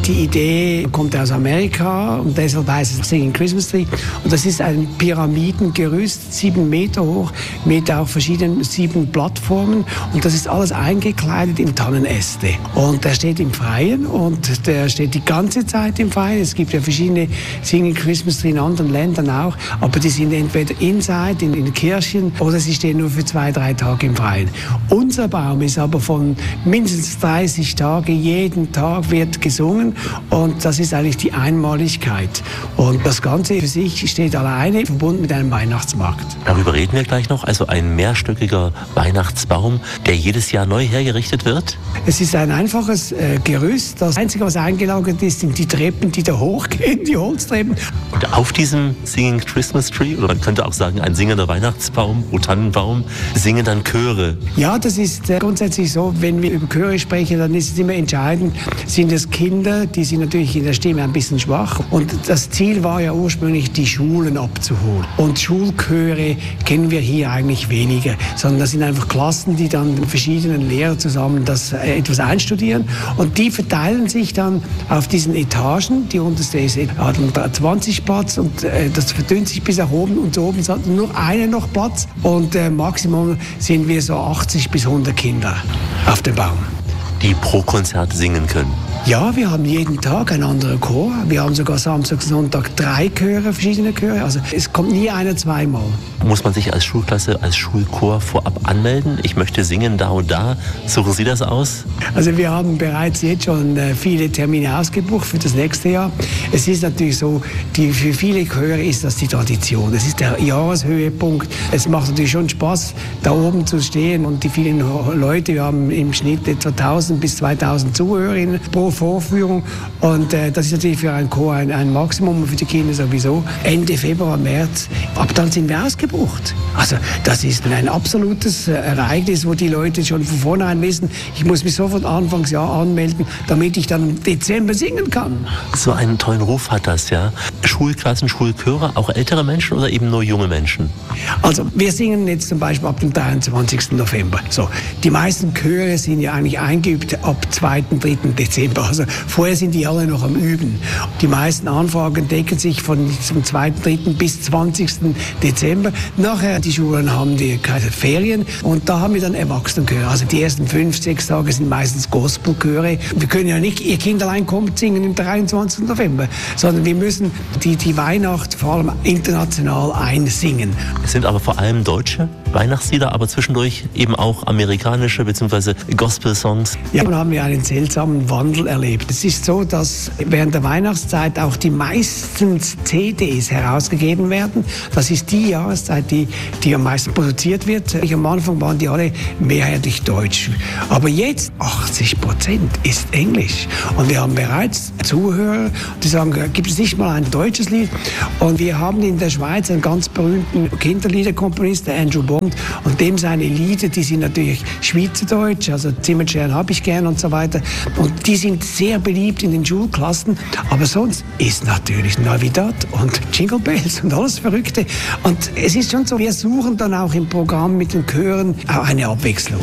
Die Idee kommt aus Amerika und deshalb heißt es Singing Christmas Tree. Und das ist ein Pyramidengerüst, 7 Meter hoch, mit auch verschiedenen 7 Plattformen. Und das ist alles eingekleidet in Tannenäste. Und der steht im Freien und der steht die ganze Zeit im Freien. Es gibt ja verschiedene Singing Christmas Tree in anderen Ländern auch, aber die sind entweder inside, in den Kirchen, oder sie stehen nur für 2-3 Tage im Freien. Unser Baum ist aber von mindestens 30 Tagen, jeden Tag wird gesungen und das ist eigentlich die Einmaligkeit. Und das Ganze für sich steht alleine, verbunden mit einem Weihnachtsmarkt. Darüber reden wir gleich noch. Also ein mehrstöckiger Weihnachtsbaum, der jedes Jahr neu hergerichtet wird? Es ist ein einfaches Gerüst. Das Einzige, was eingelagert ist, sind die Treppen, die da hochgehen, die Holztreppen. Und auf diesem Singing Christmas Tree, oder man könnte auch sagen ein singender Weihnachtsbaum, O Tannenbaum, singen dann Chöre. Ja, das ist grundsätzlich so, wenn wir über Chöre sprechen, dann ist es immer entscheidend, sind es Kinder, die sind natürlich in der Stimme ein bisschen schwach. Und das Ziel war ja ursprünglich, die Schulen abzuholen. Und Schulchöre kennen wir hier eigentlich weniger, sondern das sind einfach Klassen, die dann mit verschiedenen Lehrern zusammen das etwas einstudieren. Und die verteilen sich dann auf diesen Etagen. Die unterste hat 20 Platz und das verdünnt sich bis nach oben. Und oben hat nur eine noch Platz. Und Maximum sind wir so 80 bis 100 Kinder auf dem Baum. Die pro Konzert singen können. Ja, wir haben jeden Tag einen anderen Chor. Wir haben sogar Samstag, Sonntag 3 Chöre, verschiedene Chöre. Also es kommt nie einer zweimal. Muss man sich als Schulklasse, als Schulchor vorab anmelden? Ich möchte singen da und da. Suchen Sie das aus? Also wir haben bereits jetzt schon viele Termine ausgebucht für das nächste Jahr. Es ist natürlich so, für viele Chöre ist das die Tradition. Es ist der Jahreshöhepunkt. Es macht natürlich schon Spaß, da oben zu stehen und die vielen Leute. Wir haben im Schnitt etwa 1000 bis 2000 Zuhörerinnen pro Vorführung und das ist natürlich für einen Chor ein Maximum und für die Kinder sowieso. Ende Februar, März, ab dann sind wir ausgebucht. Also das ist ein absolutes Ereignis, wo die Leute schon von vornherein wissen, ich muss mich sofort Anfangsjahr anmelden, damit ich dann im Dezember singen kann. So einen tollen Ruf hat das, ja. Schulklassen, Schulchöre, auch ältere Menschen oder eben nur junge Menschen? Also wir singen jetzt zum Beispiel ab dem 23. November. So, die meisten Chöre sind ja eigentlich eingeübt ab 2., 3. Dezember. Also vorher sind die alle noch am Üben. Die meisten Anfragen decken sich von zum 2., 3. bis 20. Dezember. Nachher, die Schulen haben die Ferien und da haben wir dann Erwachsenenchöre. Also die ersten 5, 6 Tage sind meistens Gospelchöre. Wir können ja nicht, ihr Kinderlein kommt singen am 23. November, sondern wir müssen die Weihnacht vor allem international einsingen. Es sind aber vor allem deutsche Weihnachtslieder, aber zwischendurch eben auch amerikanische bzw. Gospel-Songs. Ja, dann haben wir einen seltsamen Wandel erlebt. Es ist so, dass während der Weihnachtszeit auch die meisten CDs herausgegeben werden. Das ist die Jahreszeit, die am meisten produziert wird. Am Anfang waren die alle mehrheitlich deutsch. Aber jetzt 80% ist Englisch. Und wir haben bereits Zuhörer, die sagen, gibt es nicht mal ein deutsches Lied? Und wir haben in der Schweiz einen ganz berühmten Kinderliederkomponist, der Andrew Bond. Und dem seine Lieder, die sind natürlich schweizerdeutsch, also Zimmerstern habe ich gern und so weiter. Und die sind sehr beliebt in den Schulklassen. Aber sonst ist natürlich Navidad und Jingle Bells und alles Verrückte. Und es ist schon so, wir suchen dann auch im Programm mit den Chören auch eine Abwechslung.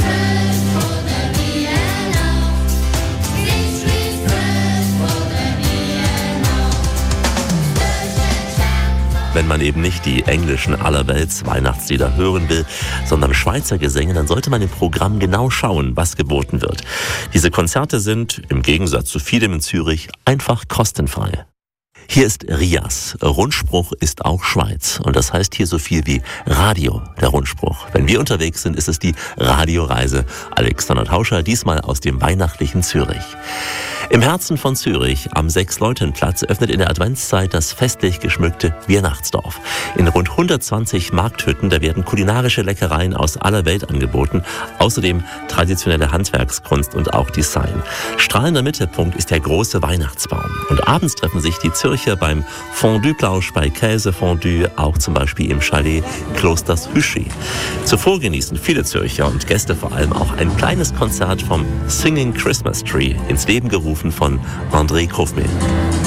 Wenn man eben nicht die englischen allerwelts Weihnachtslieder hören will, sondern Schweizer Gesänge, dann sollte man im Programm genau schauen, was geboten wird. Diese Konzerte sind, im Gegensatz zu vielem in Zürich, einfach kostenfrei. Hier ist Rias. Rundspruch ist auch Schweiz. Und das heißt hier so viel wie Radio, der Rundspruch. Wenn wir unterwegs sind, ist es die Radioreise. Alexander Tauscher, diesmal aus dem weihnachtlichen Zürich. Im Herzen von Zürich, am Sechs-Leuten-Platz, öffnet in der Adventszeit das festlich geschmückte Weihnachtsdorf. In rund 120 Markthütten, da werden kulinarische Leckereien aus aller Welt angeboten. Außerdem traditionelle Handwerkskunst und auch Design. Strahlender Mittelpunkt ist der große Weihnachtsbaum. Und abends treffen sich die Zürcher beim Fondue-Plausch bei Käsefondue, auch zum Beispiel im Chalet Klosters Hüschi. Zuvor genießen viele Zürcher und Gäste vor allem auch ein kleines Konzert vom Singing Christmas Tree, ins Leben gerufen von André Kofmel.